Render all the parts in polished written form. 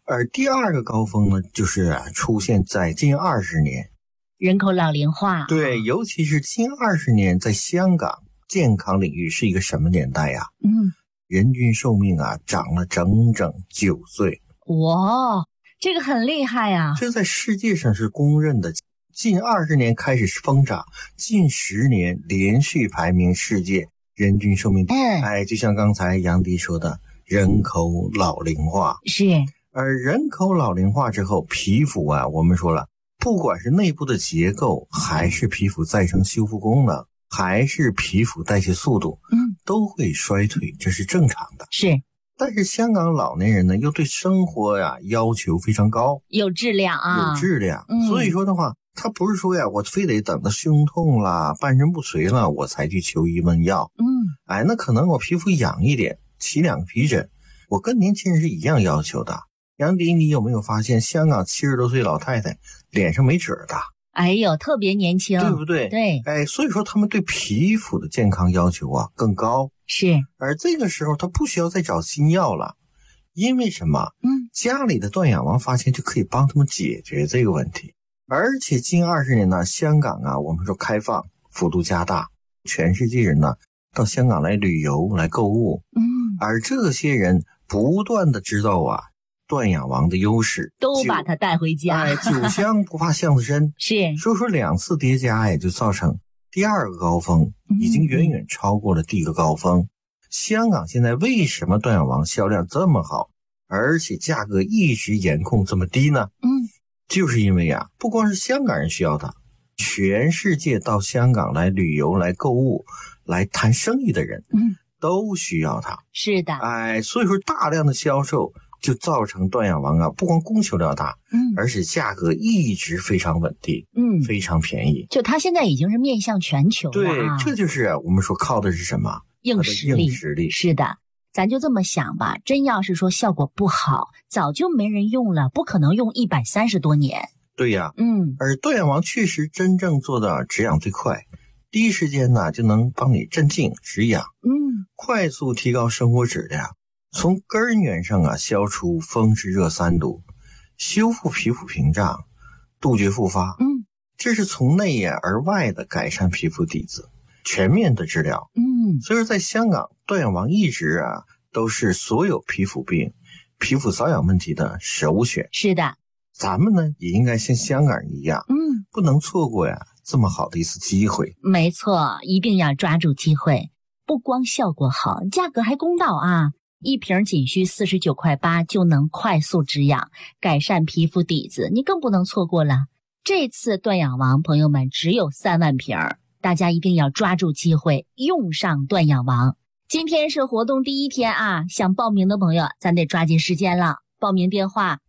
而第二个高峰呢，就是出现在近20年， 人口老龄化。 对，尤其是近20年，在香港健康领域是一个什么年代呀？人均寿命长了整整9岁。 哇，这个很厉害呀！ 这在世界上是公认的。近20年开始疯涨，近10年连续排名世界人均寿命。就像刚才杨迪说的，人口老龄化是。 而人口老龄化之后，皮肤我们说了，不管是内部的结构，还是皮肤再生修复功能，还是皮肤代谢速度，都会衰退，这是正常的。 是。 但是香港老年人呢，又对生活要求非常高， 有质量有质量。所以说的话，他不是说我非得等到胸痛啦、半身不遂了，我才去求医问药。那可能我皮肤痒一点，起2个皮疹，我跟年轻人是一样要求的。杨迪，你有没有发现香港70多岁老太太脸上没褶的？ 哎呦，特别年轻， 对不对？ 对。 所以说他们对皮肤的健康要求更高。 是。 而这个时候他不需要再找新药了，因为什么？家里的断氧王发现就可以帮他们解决这个问题。而且近20年呢，香港我们说开放幅度加大，全世界人呢到香港来旅游来购物。而这些人不断的知道断氧王的优势， 都把它带回家。 酒香不怕巷子深。 是。 所以说2次叠加就造成第2个高峰已经远远超过了第1个高峰。香港现在为什么断氧王销量这么好，而且价格一直严控这么低呢？就是因为不光是香港人需要它，全世界到香港来旅游来购物来谈生意的人都需要它。 是的。 所以说大量的销售就造成断氧王不光供求量大，而且价格一直非常稳定，非常便宜。 就它现在已经是面向全球了。 对，这就是我们说靠的是什么？ 硬实力。是的。咱就这么想吧，真要是说效果不好，早就没人用了，不可能用130多年。 对呀。而断氧王确实真正做到止痒最快，第一时间就能帮你镇静止痒，快速提高生活质量，从根源上消除风湿热3毒，修复皮肤屏障，杜绝复发。这是从内而外的改善皮肤底子，全面的治疗。所以说在香港，断氧王一直都是所有皮肤病、皮肤瘙痒问题的首选。 是的。 咱们呢也应该像香港人一样，不能错过这么好的一次机会。 没错，一定要抓住机会。不光效果好，价格还公道一瓶仅需49.8块就能快速止痒，改善皮肤底子，你更不能错过了。这次断氧王朋友们只有3万瓶，大家一定要抓住机会，用上断氧王。今天是活动第1天想报名的朋友咱得抓紧时间了。报名电话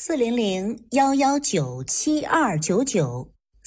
400-119-7299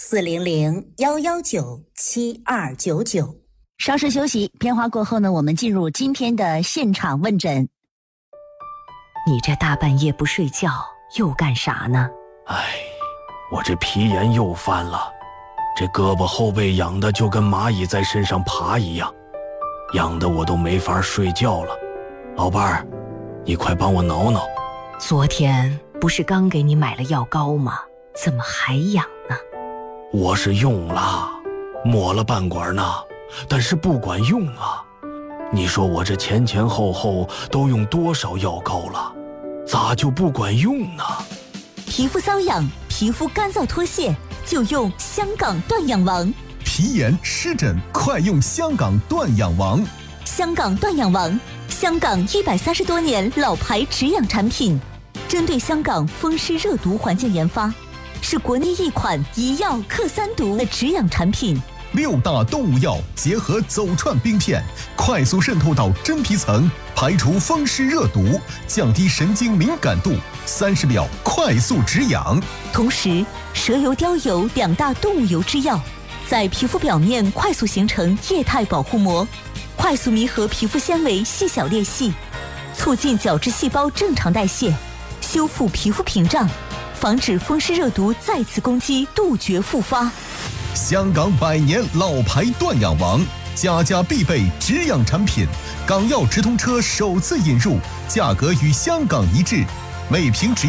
400-119-7299。 稍事休息，片花过后呢，我们进入今天的现场问诊。 你这大半夜不睡觉又干啥呢？ 我这皮炎又犯了，这胳膊后背痒的就跟蚂蚁在身上爬一样，痒的我都没法睡觉了。老伴儿，你快帮我挠挠。 昨天不是刚给你买了药膏吗？怎么还痒呢？ 我是用了，抹了半管呢，但是不管用你说我这前后后都用多少药膏了，咋就不管用呢？ 皮肤瘙痒、皮肤干燥脱屑，就用香港断氧王。 皮炎湿疹，快用香港断氧王。 香港断氧王，香港130多年老牌止痒产品，针对香港风湿热毒环境研发，是国内一款一药克3毒的止痒产品。 6大动物药结合走串冰片，快速渗透到真皮层，排除风湿热毒，降低神经敏感度，30秒快速止痒。 同时，蛇油、貂油2大动物油之药，在皮肤表面快速形成液态保护膜，快速弥合皮肤纤维细小裂隙，促进角质细胞正常代谢，修复皮肤屏障，防止风湿热毒再次攻击，杜绝复发。 香港100年老牌断氧王，家家必备止痒产品，港药直通车首次引入，价格与香港一致，每瓶只